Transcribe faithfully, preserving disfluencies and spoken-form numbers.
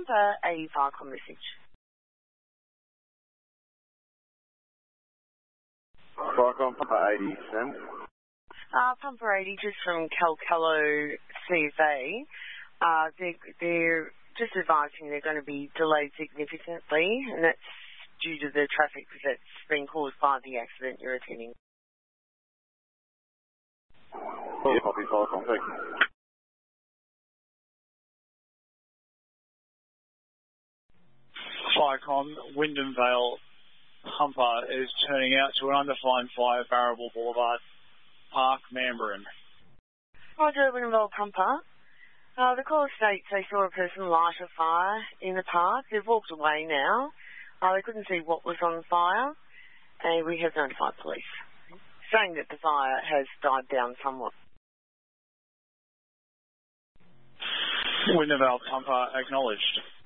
Pumper eighty-five on message. Vicon, Pumper eighty, Sam. Uh, Pumper eighty, just from Calcalo C F A. Uh, they're, they're just advising they're going to be delayed significantly, and that's due to the traffic that's been caused by the accident you're attending. Yeah, copy, Vicon, thank you. Vicon, Wyndham Vale Pumper is turning out to an undefined fire, Barrable Boulevard, Park, Mandarin. Roger, Wyndham Vale Pumper. Uh, the caller states they saw a person light a fire in the park. They've walked away now. Uh, they couldn't see what was on fire, and we have notified police, saying that the fire has died down somewhat. Wyndham Vale Pumper acknowledged.